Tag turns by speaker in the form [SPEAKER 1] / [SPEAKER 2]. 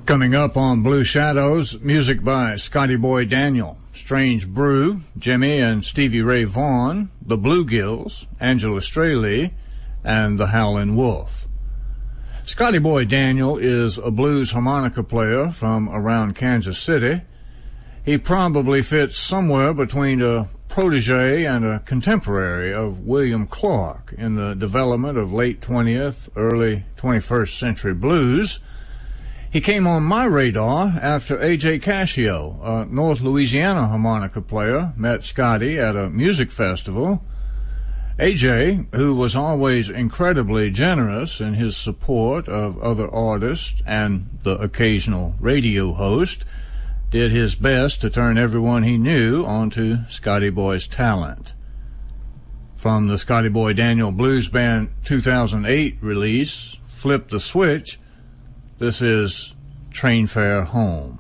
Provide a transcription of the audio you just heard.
[SPEAKER 1] Coming up on Blue Shadows, music by Scotty Boy Daniel, Strange Brew, Jimmy and Stevie Ray Vaughan, the Bluegills, Angela Straley, and the Howlin' Wolf. Scotty Boy Daniel is a blues harmonica player from around Kansas City. He probably fits somewhere between a protege and a contemporary of William Clark in the development of late 20th, early 21st century blues. He came on my radar after A.J. Cascio, a North Louisiana harmonica player, met Scotty at a music festival. A.J., who was always incredibly generous in his support of other artists and the occasional radio host, did his best to turn everyone he knew onto Scotty Boy's talent. From the Scotty Boy Daniel Blues Band 2008 release, Flip the Switch, this is Train Fare Home.